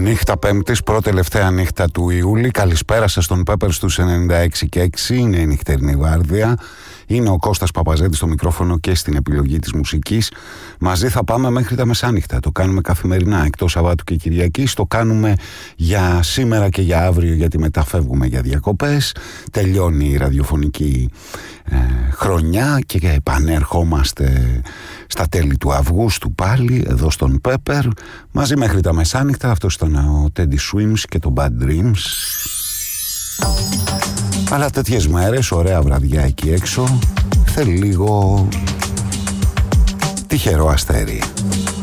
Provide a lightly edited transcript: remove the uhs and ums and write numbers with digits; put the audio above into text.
Νύχτα Πέμπτης, πρώτη τελευταία νύχτα του Ιούλη. Καλησπέρα σας στον Πέπερ στους 96 και 6. Είναι η νυχτερινή βάρδια. Είναι ο Κώστας Παπαζέτης στο μικρόφωνο και στην επιλογή της μουσικής. Μαζί θα πάμε μέχρι τα μεσάνυχτα. Το κάνουμε καθημερινά, εκτός Σαββάτου και Κυριακής. Το κάνουμε για σήμερα και για αύριο, γιατί μεταφεύγουμε για διακοπές. Τελειώνει η ραδιοφωνική χρονιά και επανέρχομαστε στα τέλη του Αυγούστου πάλι εδώ στον Πέπερ, μαζί μέχρι τα μεσάνυχτα. Αυτός ήταν ο Teddy Swims και το Bad Dreams. Αλλά τέτοιες μέρες, ωραία βραδιά εκεί έξω, θέλει λίγο τυχερό αστέρι.